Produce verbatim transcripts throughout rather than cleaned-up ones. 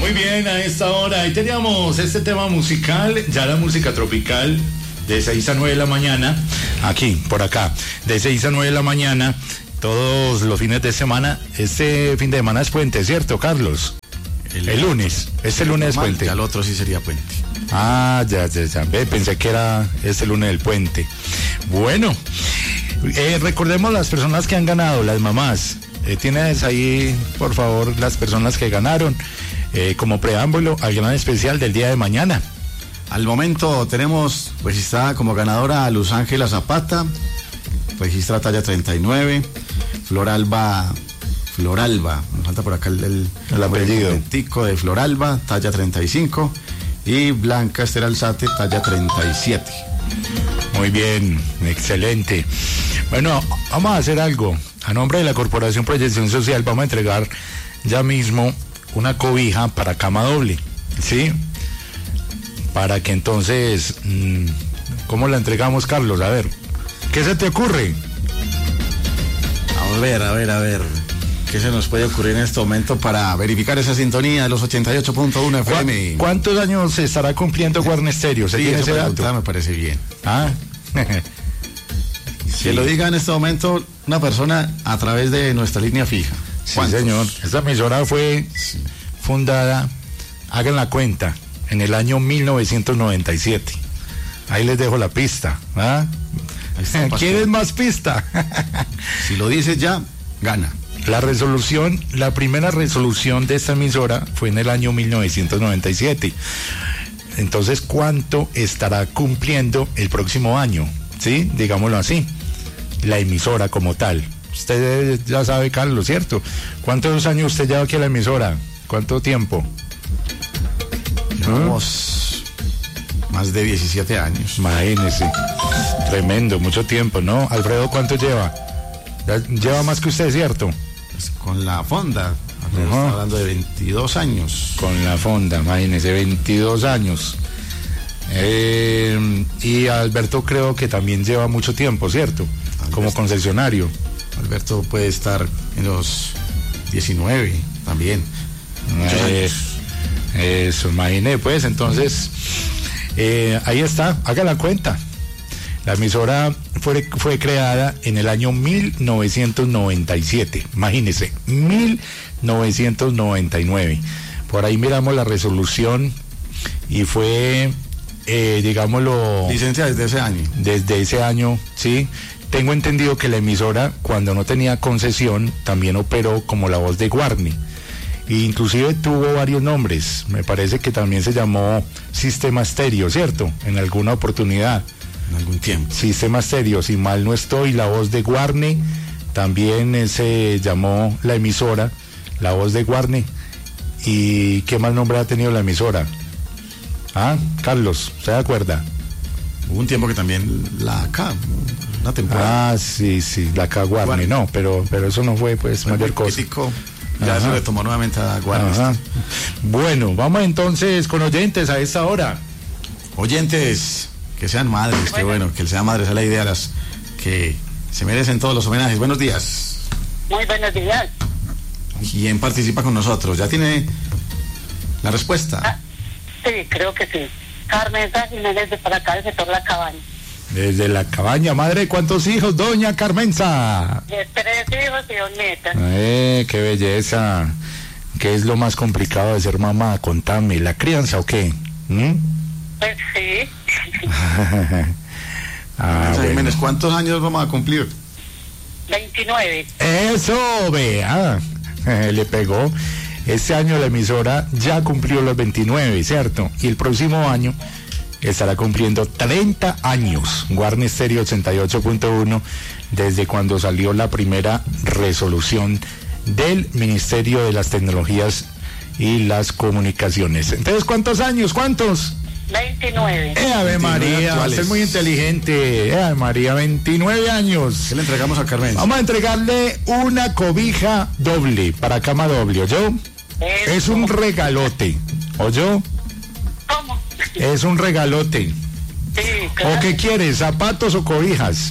Muy bien, a esta hora ahí teníamos este tema musical, ya la música tropical de seis a nueve de la mañana, aquí, por acá, de seis a nueve de la mañana, todos los fines de semana. Este fin de semana es puente, ¿cierto, Carlos? El, el lunes, este el lunes es puente. Ya el otro sí sería puente. Ah, ya, ya, ya, pensé que era este lunes del puente. Bueno, eh, recordemos las personas que han ganado, las mamás. Eh, tienes ahí, por favor, las personas que ganaron, eh, como preámbulo al gran especial del día de mañana. Al momento tenemos registrada como ganadora a Luz Ángela Zapata, registra talla treinta y nueve, Floralba, Floralba, me falta por acá el, el, el apellido. El tico de Floralba, talla treinta y cinco, y Blanca Esther Alzate, talla treinta y siete. Muy bien, excelente. Bueno, vamos a hacer algo. A nombre de la Corporación Proyección Social vamos a entregar ya mismo una cobija para cama doble, ¿sí? Para que entonces, ¿cómo la entregamos, Carlos? A ver, ¿qué se te ocurre? A ver, a ver, a ver. ¿Qué se nos puede ocurrir en este momento para verificar esa sintonía de los ochenta y ocho punto uno F M? ¿Cuántos años se estará cumpliendo Guarne Stereo? ¿Se sí, tiene ese dato? Me parece bien. Ah, sí. Que lo diga en este momento una persona a través de nuestra línea fija. Sí, señor. Esta emisora fue sí. fundada, hagan la cuenta, en el año mil novecientos noventa y siete. Ahí les dejo la pista. ¿Ah? ¿Quieres más pista? Si lo dices ya, gana. La resolución, la primera resolución de esta emisora fue en el año mil novecientos noventa y siete. Entonces, ¿cuánto estará cumpliendo el próximo año? ¿Sí? Digámoslo así. La emisora como tal. Usted ya sabe, Carlos, ¿cierto? ¿Cuántos años usted lleva aquí en la emisora? ¿Cuánto tiempo? Llevamos ¿Ah? más de diecisiete años. Imagínese. Tremendo, mucho tiempo, ¿no? Alfredo, ¿cuánto lleva? Ya lleva más que usted, ¿cierto? Pues con la fonda. Estamos uh-huh. hablando de veintidós años. Con la fonda, imagínese, veintidós años. Eh, y Alberto creo que también lleva mucho tiempo, ¿cierto? Alberto, como concesionario. Alberto puede estar en los diecinueve también. Eh, eso, imaginé, pues, entonces, eh, ahí está, haga la cuenta. La emisora fue, fue creada en el año mil novecientos noventa y siete, imagínese, mil novecientos noventa y nueve. Por ahí miramos la resolución y fue, eh, digámoslo... Licencia desde ese año. Desde ese año, sí. Tengo entendido que la emisora, cuando no tenía concesión, también operó como La Voz de Guarne. E inclusive tuvo varios nombres. Me parece que también se llamó Sistema Stereo, ¿cierto? En alguna oportunidad. En algún tiempo. Sistema Stereo, si mal no estoy, La Voz de Guarne. También se llamó la emisora La Voz de Guarne. ¿Y qué más nombre ha tenido la emisora? Ah, Carlos, ¿se acuerda? Hubo un tiempo que también la acá, una temporada. Ah, sí, sí, la acá Guarne, Guarne. no, pero, pero eso no fue pues fue mayor cosa. Ya Ajá. se retomó nuevamente a Guarne. Ajá. Bueno, vamos entonces con oyentes a esta hora. Oyentes, que sean madres, bueno. que bueno, que sean madres, es la idea, las que se merecen todos los homenajes. Buenos días. Muy buenos días. ¿Quién participa con nosotros? ¿Ya tiene la respuesta? Ah, sí, creo que sí. Carmen Jiménez de por acá, del sector La Cabaña. Desde La Cabaña, madre, ¿cuántos hijos, doña Carmenza? De tres hijos y dos nietas. Eh, qué belleza. ¿Qué es lo más complicado de ser mamá? Contame, ¿la crianza o qué? ¿Mm? Pues sí. ah, bueno. Jiménez, ¿cuántos años vamos a cumplir? veintinueve. Eso, vea. Le pegó. Este año la emisora ya cumplió los veintinueve, ¿cierto? Y el próximo año estará cumpliendo treinta años. Guarne Stereo ochenta y ocho punto uno, desde cuando salió la primera resolución del Ministerio de las Tecnologías y las Comunicaciones. Entonces, ¿cuántos años? ¿Cuántos? veintinueve. ¡Eh, Ave María! Usted es muy inteligente. ¡Eh, Ave María! veintinueve años. ¿Qué le entregamos a Carmen? Vamos a entregarle una cobija doble, para cama doble, ¿oyó? Eso. Es un regalote, ¿oyó? ¿Cómo? Es un regalote. Sí, claro. ¿O qué quieres, zapatos o cobijas?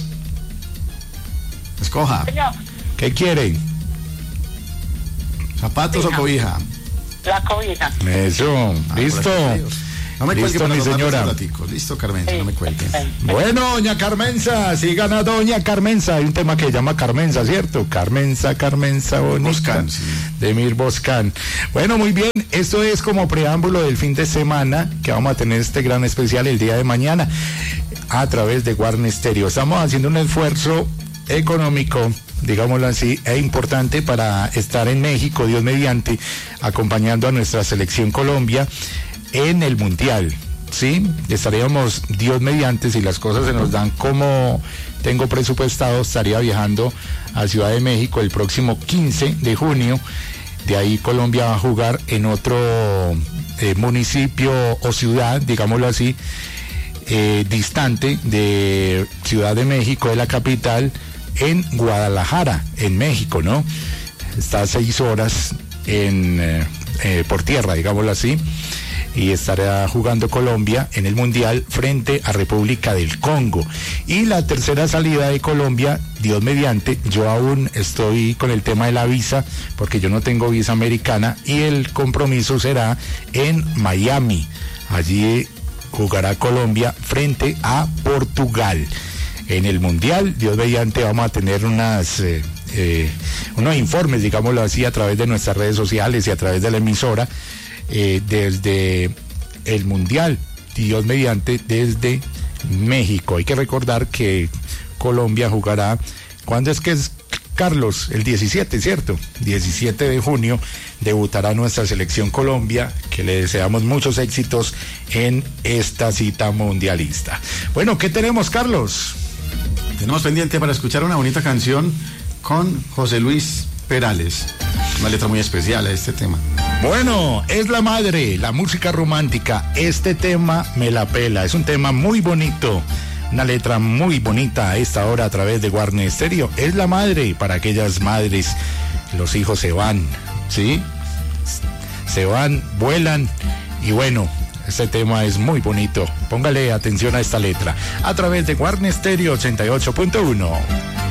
Escoja. Señor. ¿Qué quieren? ¿Zapatos Fija. o cobija? la cobija. Eso, Ah, listo. No me cuelgue, Listo, mi señora. Listo, Carmenza, no me cuelgue. Bueno, doña Carmenza, sigan a doña Carmenza. Hay un tema que se llama Carmenza, ¿cierto? Carmenza, Carmenza bonita. Boscán, sí. De Mir Boscán. Bueno, muy bien. Esto es como preámbulo del fin de semana, que vamos a tener este gran especial el día de mañana a través de Warner Stereo. Estamos haciendo un esfuerzo económico, digámoslo así, e importante para estar en México, Dios mediante, acompañando a nuestra selección Colombia en el Mundial, ¿sí? Estaríamos, Dios mediante, si las cosas se nos dan como tengo presupuestado, estaría viajando a Ciudad de México el próximo quince de junio. De ahí Colombia va a jugar en otro eh, municipio o ciudad, digámoslo así, eh, distante de Ciudad de México, de la capital, en Guadalajara, en México, ¿no? Está a seis horas en, eh, eh, por tierra, digámoslo así. Y estará jugando Colombia en el Mundial frente a República del Congo. Y la tercera salida de Colombia, Dios mediante, yo aún estoy con el tema de la visa, porque yo no tengo visa americana, y el compromiso será en Miami. Allí jugará Colombia frente a Portugal. En el Mundial, Dios mediante, vamos a tener unas... Eh, eh, unos informes, digámoslo así, a través de nuestras redes sociales y a través de la emisora, Eh, desde el Mundial, Dios mediante, desde México. Hay que recordar que Colombia jugará, ¿cuándo es que es, Carlos? El diecisiete, ¿cierto? diecisiete de junio debutará nuestra selección Colombia, que le deseamos muchos éxitos en esta cita mundialista. Bueno, ¿qué tenemos, Carlos? Tenemos pendiente para escuchar una bonita canción con José Luis Perales. Una letra muy especial a este tema. Bueno, es la madre, la música romántica. Este tema me la pela. Es un tema muy bonito. Una letra muy bonita a esta hora a través de Warner Stereo. Es la madre para aquellas madres. Los hijos se van, ¿sí? Se van, vuelan. Y bueno, este tema es muy bonito. Póngale atención a esta letra. A través de Warner Stereo ochenta y ocho punto uno.